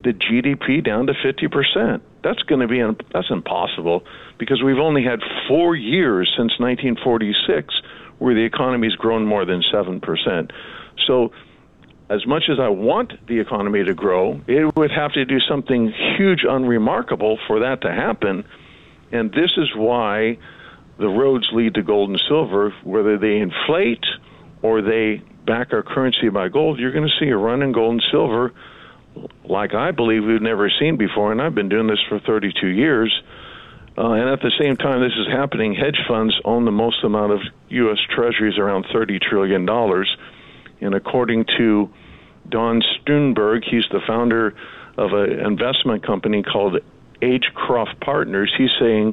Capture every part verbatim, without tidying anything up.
the G D P down to fifty percent. That's going to be, that's impossible because we've only had four years since nineteen forty-six where the economy's grown more than seven percent. So as much as I want the economy to grow, it would have to do something huge, unremarkable for that to happen. And this is why the roads lead to gold and silver. Whether they inflate or they back our currency by gold, you're going to see a run in gold and silver like I believe we've never seen before, and I've been doing this for thirty-two years. Uh, and at the same time this is happening, hedge funds own the most amount of U S Treasuries, around thirty trillion dollars. And according to Don Sternberg, he's the founder of an investment company called Agecroft Partners. He's saying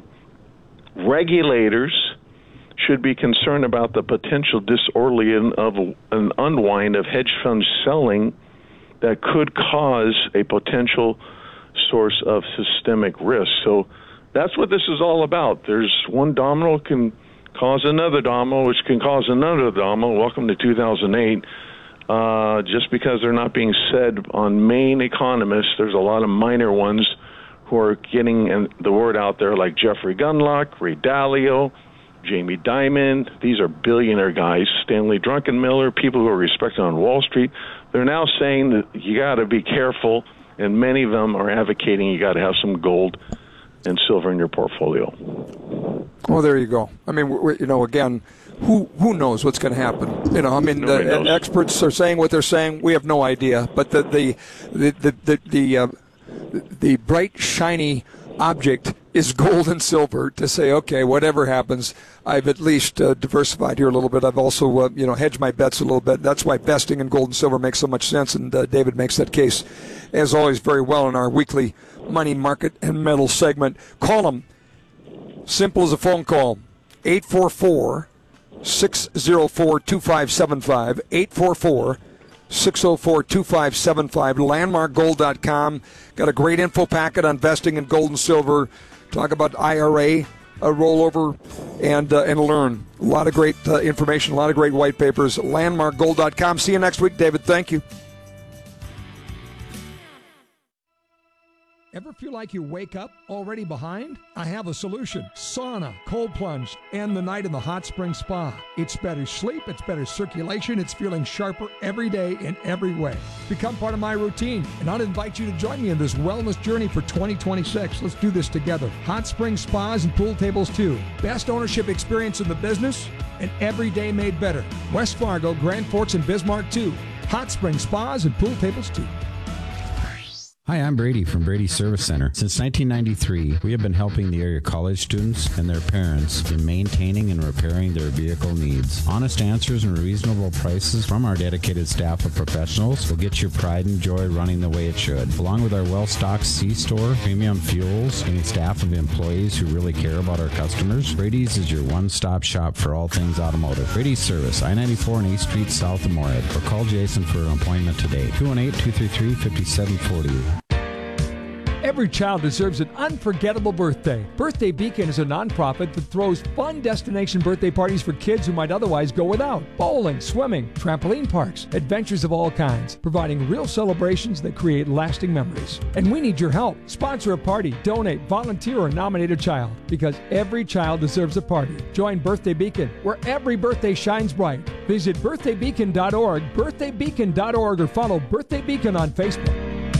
regulators should be concerned about the potential disorderly of an unwind of hedge funds selling that could cause a potential source of systemic risk. So that's what this is all about. There's one domino can cause another domino, which can cause another domino. Welcome to two thousand eight. Uh, just because they're not being said on main economists, there's a lot of minor ones who are getting the word out there, like Jeffrey Gundlach, Ray Dalio, Jamie Dimon. These are billionaire guys, Stanley Druckenmiller, people who are respected on Wall Street. They're now saying that you got to be careful, and many of them are advocating you got to have some gold and silver in your portfolio. Well, there you go. I mean, we're, you know, again, who who knows what's going to happen? You know, I mean, the experts are saying what they're saying. We have no idea. But the the the the the, the, uh, the bright, shiny object is gold and silver to say, okay, whatever happens, I've at least uh, diversified here a little bit. I've also, uh, you know, hedged my bets a little bit. That's why investing in gold and silver makes so much sense, and uh, David makes that case, as always, very well in our weekly money, market, and metal segment. Call them. Simple as a phone call. eight four four, six oh four, two five seven five. eight four four, six oh four, two five seven five. landmark gold dot com. Got a great info packet on investing in gold and silver. Talk about I R A, a rollover, and uh, and learn. A lot of great uh, information, a lot of great white papers. landmark gold dot com. See you next week, David. Thank you. Ever feel like you wake up already behind? I have a solution. Sauna, cold plunge, and the night in the hot spring spa. It's better sleep, it's better circulation, it's feeling sharper every day in every way. Become part of my routine, and I'll invite you to join me in this wellness journey for twenty twenty-six. Let's do this together. Hot spring spas and pool tables too. Best ownership experience in the business, and every day made better. West Fargo, Grand Forks, and Bismarck too. Hot spring spas and pool tables too. Hi, I'm Brady from Brady Service Center. Since nineteen ninety-three, we have been helping the area college students and their parents in maintaining and repairing their vehicle needs. Honest answers and reasonable prices from our dedicated staff of professionals will get your pride and joy running the way it should. Along with our well-stocked C-store, premium fuels, and a staff of employees who really care about our customers, Brady's is your one-stop shop for all things automotive. Brady's Service, I ninety-four and eighth Street south of Moorhead. Or call Jason for an appointment today, two one eight, two three three, five seven four zero. Every child deserves an unforgettable birthday. Birthday Beacon is a nonprofit that throws fun destination birthday parties for kids who might otherwise go without. Bowling, swimming, trampoline parks, adventures of all kinds, providing real celebrations that create lasting memories. And we need your help. Sponsor a party, donate, volunteer, or nominate a child, because every child deserves a party. Join Birthday Beacon, where every birthday shines bright. Visit birthday beacon dot org, birthday beacon dot org, or follow Birthday Beacon on Facebook.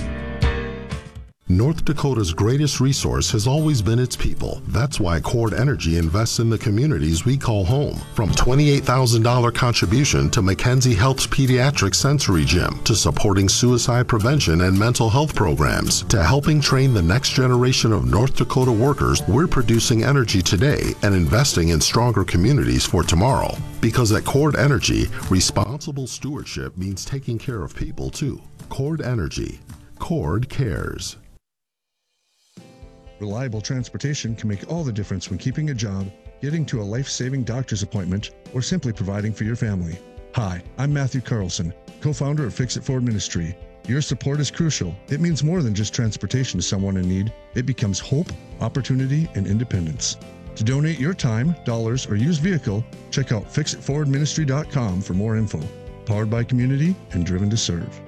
North Dakota's greatest resource has always been its people. That's why Cord Energy invests in the communities we call home. From twenty-eight thousand dollars contribution to Mackenzie Health's Pediatric Sensory Gym, to supporting suicide prevention and mental health programs, to helping train the next generation of North Dakota workers, we're producing energy today and investing in stronger communities for tomorrow. Because at Cord Energy, responsible stewardship means taking care of people too. Cord Energy. Cord cares. Reliable transportation can make all the difference when keeping a job, getting to a life-saving doctor's appointment, or simply providing for your family. Hi, I'm Matthew Carlson, co-founder of Fix It Ford Ministry. Your support is crucial. It means more than just transportation to someone in need. It becomes hope, opportunity, and independence. To donate your time, dollars, or used vehicle, check out fix it ford ministry dot com for more info. Powered by community and driven to serve.